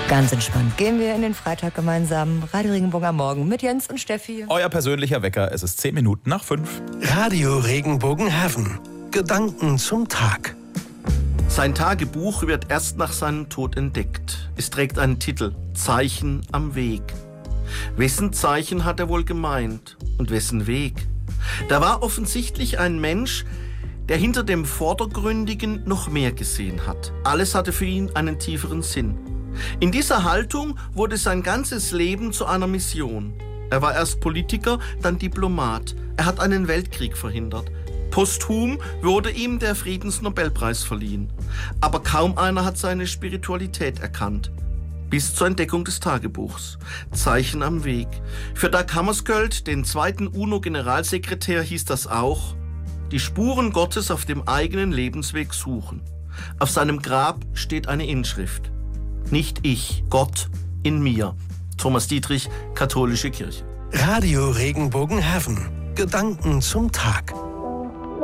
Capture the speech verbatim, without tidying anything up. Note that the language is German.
Ganz entspannt gehen wir in den Freitag gemeinsam. Radio Regenbogen am Morgen mit Jens und Steffi. Euer persönlicher Wecker, es ist zehn Minuten nach fünf. Radio Regenbogen Heaven. Gedanken zum Tag. Sein Tagebuch wird erst nach seinem Tod entdeckt. Es trägt einen Titel: Zeichen am Weg. Wessen Zeichen hat er wohl gemeint? Und wessen Weg? Da war offensichtlich ein Mensch, der hinter dem Vordergründigen noch mehr gesehen hat. Alles hatte für ihn einen tieferen Sinn. In dieser Haltung wurde sein ganzes Leben zu einer Mission. Er war erst Politiker, dann Diplomat. Er hat einen Weltkrieg verhindert. Posthum wurde ihm der Friedensnobelpreis verliehen. Aber kaum einer hat seine Spiritualität erkannt. Bis zur Entdeckung des Tagebuchs. Zeichen am Weg. Für Dag Hammarskjöld, den zweiten UNO-Generalsekretär, hieß das auch: die Spuren Gottes auf dem eigenen Lebensweg suchen. Auf seinem Grab steht eine Inschrift: Nicht ich, Gott in mir. Thomas Dietrich, Katholische Kirche. Radio Regenbogen Heaven. Gedanken zum Tag.